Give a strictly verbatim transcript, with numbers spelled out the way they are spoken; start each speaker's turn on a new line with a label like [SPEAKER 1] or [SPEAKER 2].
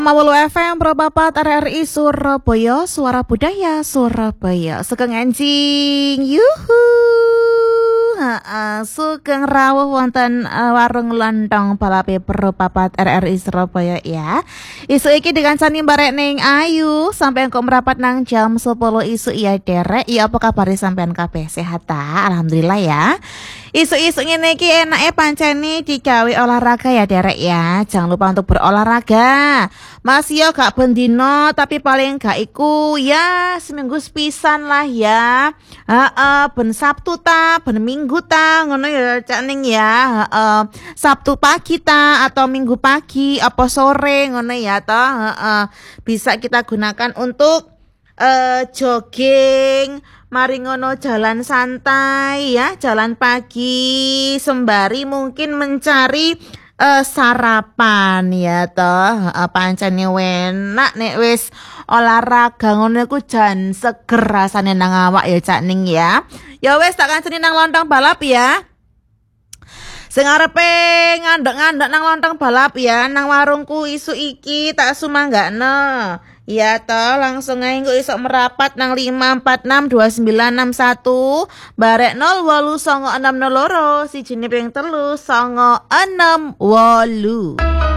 [SPEAKER 1] Mawulu F M Propapat R R I Surabaya, Suara Budaya Surabaya. Sugeng anjing, yuhu. Heeh, sugeng rawuh wonten uh, warung lontong balape Propapat R R I Surabaya ya. Isu iki dikancani barek ning Ayu sampai kok merapat nang jam sepuluh isu ya derek. Ya apa kabar sampean kabeh sehat ta? Alhamdulillah ya. Isu-isu ngene iki enake pancene digawe olahraga ya derek ya. Jangan lupa untuk berolahraga. Mas yo gak bendino tapi paling gak iku ya seminggu sepisan lah ya. Heeh, ben Sabtu ta, ben Minggu ta, ngono ya Cak Ning ya. Heeh, Sabtu pagi ta atau Minggu pagi apa sore ngono ya toh. Heeh, bisa kita gunakan untuk uh, jogging, mari ngono jalan santai ya, jalan pagi sembari mungkin mencari uh, sarapan ya toh. Uh, pancene enak nek wis olahraga ngono iku jan seger rasane nang awak ya Cak Ning ya. Ya wis tak kanceni nang lontong balap ya. Sing arepe ngandhek-ngandhek nang lontong balap ya, nang warungku isu iki tak sumanggakno. Ya toh, langsung aja kok iso merapat nang lima empat enam dua sembilan enam satu barek nol wolu songo enam nol loro siji ping telu songo enam wolu.